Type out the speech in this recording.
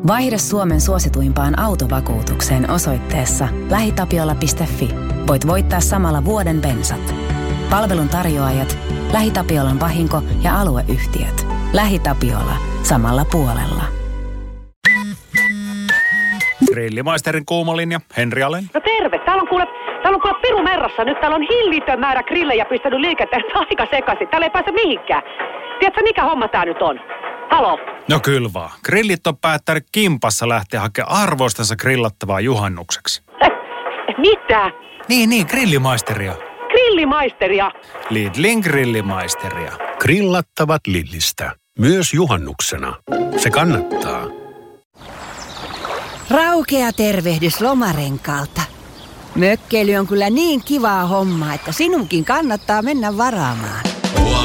Vaihda Suomen suosituimpaan autovakuutukseen osoitteessa lähitapiola.fi. Voit voittaa samalla vuoden bensat. Palvelun tarjoajat, LähiTapiolan vahinko- ja alueyhtiöt. LähiTapiola. Samalla puolella. Grillimaisterin kuumolinja, Henri Alén. No terve. Täällä on kuule piru merrassa. Nyt täällä on hillitön määrä grillejä pistänyt liikenteessä aika sekaisin. Täällä ei pääse mihinkään. Tiedätkö mikä homma tää nyt on? Halo? No kyllä vaan. Grillit on päättänyt kimpassa lähteä hakemaan arvoistansa grillattavaa juhannukseksi. Mitä? Niin, grillimaisteria. Grillimaisteria? Lidlin grillimaisteria. Grillattavat Lidlistä. Myös juhannuksena. Se kannattaa. Raukea tervehdys Lomarenkaalta. Mökkeily on kyllä niin kivaa hommaa, että sinunkin kannattaa mennä varaamaan.